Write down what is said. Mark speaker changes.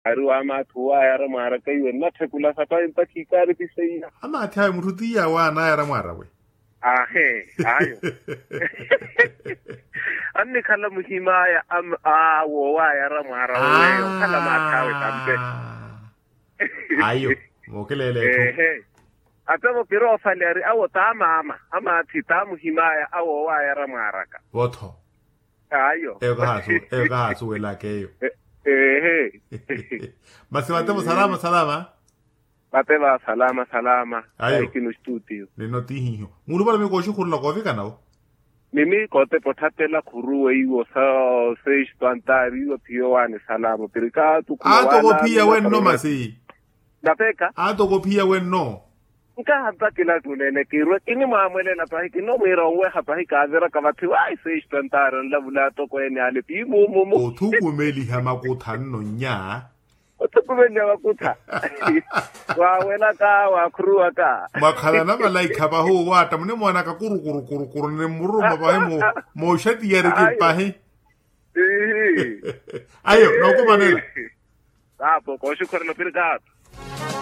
Speaker 1: ari wa mathuwa ya ra mara ka yo nna thekula sa pa impa khikare di seina
Speaker 2: ama thai muruti ya wa na ya ra mara we
Speaker 1: ahe ayo anni khala muhima ya wo wa ya ra mara we khala mathawe tambe
Speaker 2: ayo mokelele
Speaker 1: ehe atamo piro faleri awo ta mama ama thita muhima ya awo wa ya ra mara ka
Speaker 2: botho
Speaker 1: ayo
Speaker 2: ega hasu wela keyo
Speaker 1: ehe
Speaker 2: basi watemo salama
Speaker 1: bateba salama
Speaker 2: ayo
Speaker 1: kino studio
Speaker 2: leno tihiyo mulu bala me go shu khurla go fika nawo
Speaker 1: mimi kote pothatela khuruwe iwo sa se istantari yo piyoane salamo pirika tu
Speaker 2: kuwa ato go pia wen no masi
Speaker 1: dapeka
Speaker 2: ato go pia wen no
Speaker 1: nka hata kila tunene kirwe kini maamwele na pahi kino mwira uwe hapa hii kazera kavati wai se istantari nlavula toko ene ale pi mumu
Speaker 2: otuku meli hama kuthanno nya
Speaker 1: otukumenya wakutha wawela ka wakruwa ka
Speaker 2: makhala na malaika ba ho wata mne mwana ka kuru ne muruma ba mo shati yare ke pahe ayo no ko manela
Speaker 1: hapo ko shukrani pirgato